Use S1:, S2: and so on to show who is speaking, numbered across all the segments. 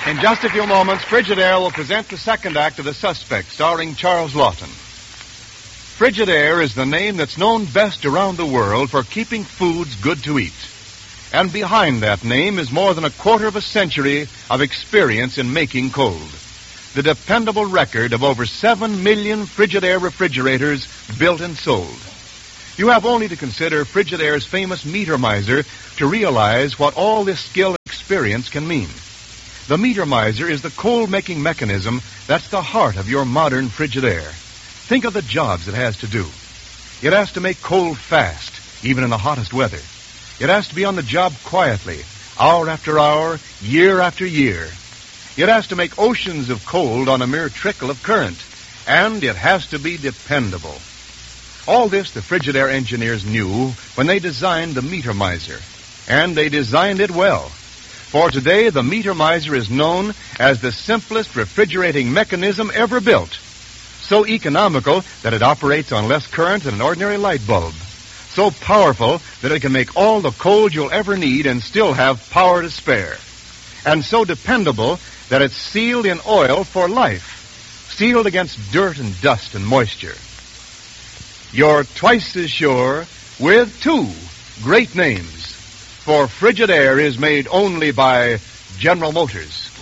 S1: In just a few moments, Frigidaire will present the second act of The Suspect, starring Charles Lawton. Frigidaire is the name that's known best around the world for keeping foods good to eat. And behind that name is more than a quarter of a century of experience in making cold. The dependable record of over 7 million Frigidaire refrigerators built and sold. You have only to consider Frigidaire's famous meter miser to realize what all this skill and experience can mean. The meter miser is the cold-making mechanism that's the heart of your modern Frigidaire. Think of the jobs it has to do. It has to make cold fast, even in the hottest weather. It has to be on the job quietly, hour after hour, year after year. It has to make oceans of cold on a mere trickle of current. And it has to be dependable. All this the Frigidaire engineers knew when they designed the meter miser. And they designed it well. For today, the meter miser is known as the simplest refrigerating mechanism ever built. So economical that it operates on less current than an ordinary light bulb. So powerful that it can make all the cold you'll ever need and still have power to spare. And so dependable that it's sealed in oil for life. Sealed against dirt and dust and moisture. You're twice as sure with two great names. For Frigidaire is made only by General Motors.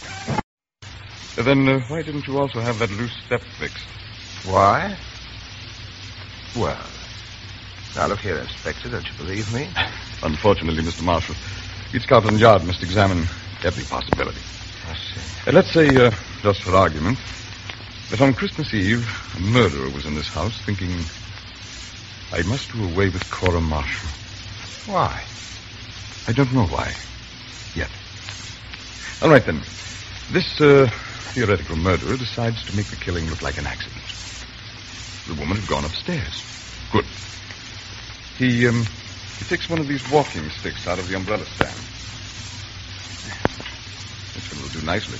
S2: Then why didn't you also have that loose step fixed?
S3: Why? Well, now look here, Inspector, don't you believe me?
S2: Unfortunately, Mr. Marshall, each Scotland Yard must examine every possibility.
S3: I see.
S2: Let's say, just for argument, that on Christmas Eve, a murderer was in this house thinking, I must do away with Cora Marshall.
S3: Why?
S2: I don't know why. Yet. All right, then. This theoretical murderer decides to make the killing look like an accident. The woman had gone upstairs. Good. He takes one of these walking sticks out of the umbrella stand. This one will do nicely.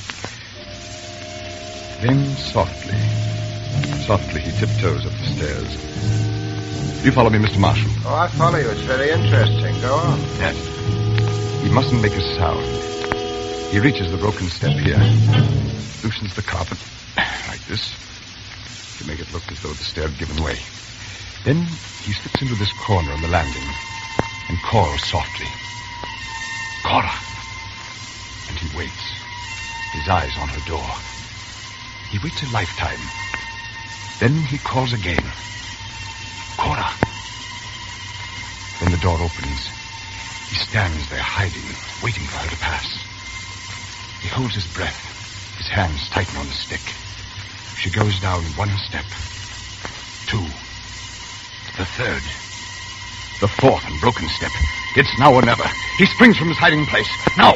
S2: Then softly he tiptoes up the stairs. You follow me, Mr. Marshall.
S3: Oh, I follow you. It's very interesting. Go on.
S2: Yes. He mustn't make a sound. He reaches the broken step here. Loosens the carpet like this to make it look as though the stair had given way. Then he slips into this corner on the landing and calls softly. Cora. And he waits, his eyes on her door. He waits a lifetime. Then he calls again. Cora. Then the door opens. He stands there hiding, waiting for her to pass. He holds his breath. His hands tighten on the stick. She goes down one step. 2. The 3rd. The 4th and broken step. It's now or never. He springs from his hiding place. Now!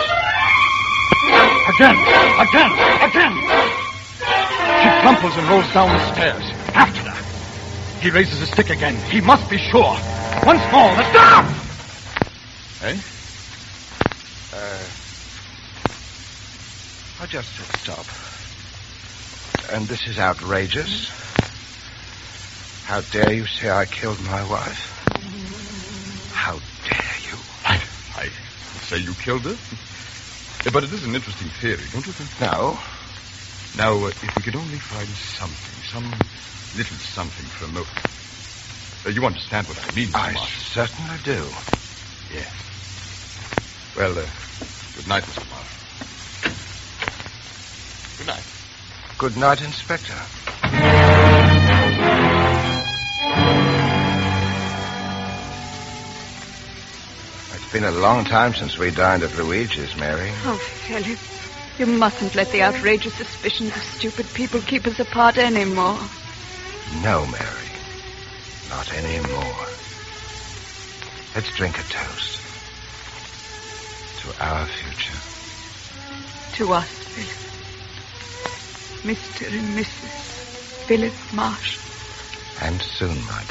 S2: Again! She crumples and rolls down the stairs. After her. He raises his stick again. He must be sure. Once more, the stop! Eh?
S3: I just said stop. And this is outrageous. How dare you say I killed my wife? How dare you?
S2: I say you killed her. But it is an interesting theory, don't you think?
S3: No.
S2: Now, if we could only find something, some little something for a motive. You understand what I mean, Mr.
S3: I
S2: Marshall?
S3: certainly do.
S2: Yes. Well, good night, Mr. Marshall. Good night.
S3: Good night, Inspector. It's been a long time since we dined at Luigi's, Mary.
S4: Oh, Philip, you mustn't let the outrageous suspicions of stupid people keep us apart anymore.
S3: No, Mary. Not anymore. Let's drink a toast. To our future.
S4: To us, Philip. Mr. and Mrs. Philip Marshall.
S3: And soon, my